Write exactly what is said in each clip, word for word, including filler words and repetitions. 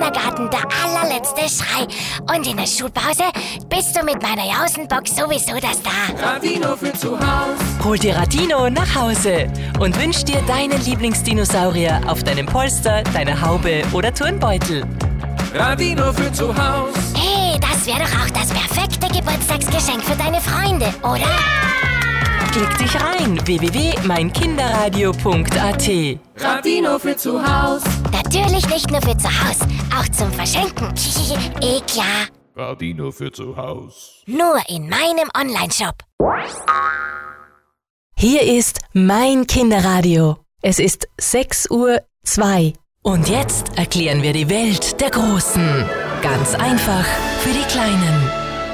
Kindergarten der allerletzte Schrei. Und in der Schulpause bist du mit meiner Jausenbox sowieso das da. Radino für zu Haus. Hol dir Radino nach Hause und wünsch dir deinen Lieblingsdinosaurier auf deinem Polster, deiner Haube oder Turnbeutel. Radino für zu Haus. Hey, das wäre doch auch das perfekte Geburtstagsgeschenk für deine Freunde, oder? Ja! Klick dich rein, w w w punkt mein kinderradio punkt a t. Radino für zu Haus. Natürlich nicht nur für zu Haus, auch zum Verschenken. Eh klar. Radino für zu Haus. Nur in meinem Onlineshop. Hier ist mein Kinderradio. Es ist sechs Uhr zwei. Und jetzt erklären wir die Welt der Großen. Ganz einfach für die Kleinen.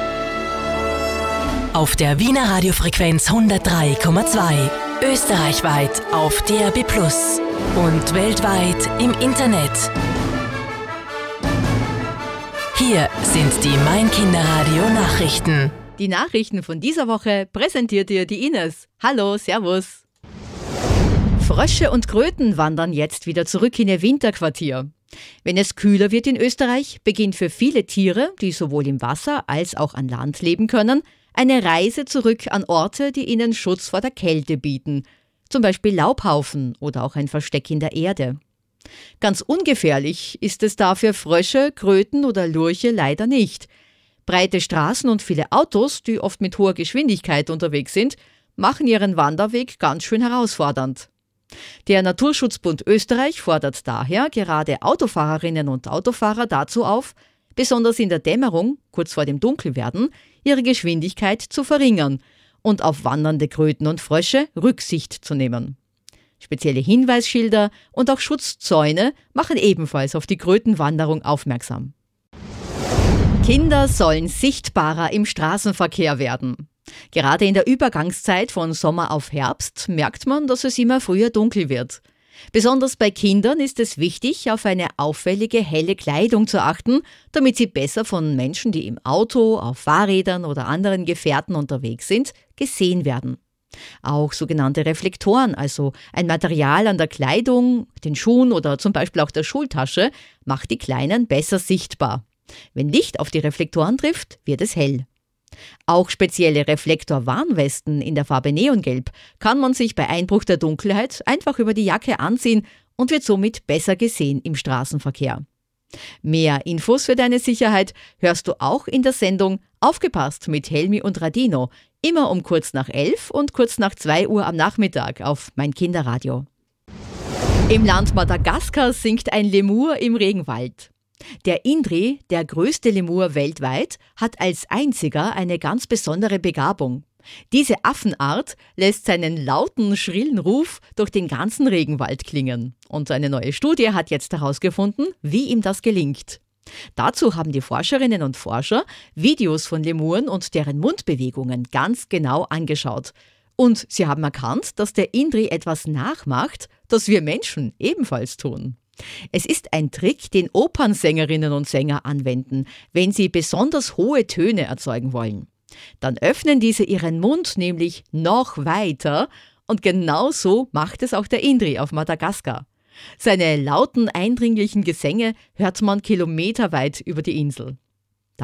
Auf der Wiener Radiofrequenz hundertdrei Komma zwei. Österreichweit auf D A B plus. Und weltweit im Internet. Hier sind die Mein Kinderradio Nachrichten. Die Nachrichten von dieser Woche präsentiert dir die Ines. Hallo, servus. Frösche und Kröten wandern jetzt wieder zurück in ihr Winterquartier. Wenn es kühler wird in Österreich, beginnt für viele Tiere, die sowohl im Wasser als auch an Land leben können, eine Reise zurück an Orte, die ihnen Schutz vor der Kälte bieten. Zum Beispiel Laubhaufen oder auch ein Versteck in der Erde. Ganz ungefährlich ist es da für Frösche, Kröten oder Lurche leider nicht. Breite Straßen und viele Autos, die oft mit hoher Geschwindigkeit unterwegs sind, machen ihren Wanderweg ganz schön herausfordernd. Der Naturschutzbund Österreich fordert daher gerade Autofahrerinnen und Autofahrer dazu auf, besonders in der Dämmerung, kurz vor dem Dunkelwerden, ihre Geschwindigkeit zu verringern und auf wandernde Kröten und Frösche Rücksicht zu nehmen. Spezielle Hinweisschilder und auch Schutzzäune machen ebenfalls auf die Krötenwanderung aufmerksam. Kinder sollen sichtbarer im Straßenverkehr werden. Gerade in der Übergangszeit von Sommer auf Herbst merkt man, dass es immer früher dunkel wird. Besonders bei Kindern ist es wichtig, auf eine auffällige, helle Kleidung zu achten, damit sie besser von Menschen, die im Auto, auf Fahrrädern oder anderen Gefährten unterwegs sind, gesehen werden. Auch sogenannte Reflektoren, also ein Material an der Kleidung, den Schuhen oder zum Beispiel auch der Schultasche, macht die Kleinen besser sichtbar. Wenn Licht auf die Reflektoren trifft, wird es hell. Auch spezielle Reflektor-Warnwesten in der Farbe Neongelb kann man sich bei Einbruch der Dunkelheit einfach über die Jacke anziehen und wird somit besser gesehen im Straßenverkehr. Mehr Infos für deine Sicherheit hörst du auch in der Sendung Aufgepasst mit Helmi und Radino, immer um kurz nach elf und kurz nach zwei Uhr am Nachmittag auf Mein Kinderradio. Im Land Madagaskar singt ein Lemur im Regenwald. Der Indri, der größte Lemur weltweit, hat als einziger eine ganz besondere Begabung. Diese Affenart lässt seinen lauten, schrillen Ruf durch den ganzen Regenwald klingen. Und eine neue Studie hat jetzt herausgefunden, wie ihm das gelingt. Dazu haben die Forscherinnen und Forscher Videos von Lemuren und deren Mundbewegungen ganz genau angeschaut. Und sie haben erkannt, dass der Indri etwas nachmacht, das wir Menschen ebenfalls tun. Es ist ein Trick, den Opernsängerinnen und Sänger anwenden, wenn sie besonders hohe Töne erzeugen wollen. Dann öffnen diese ihren Mund nämlich noch weiter und genau so macht es auch der Indri auf Madagaskar. Seine lauten, eindringlichen Gesänge hört man kilometerweit über die Insel.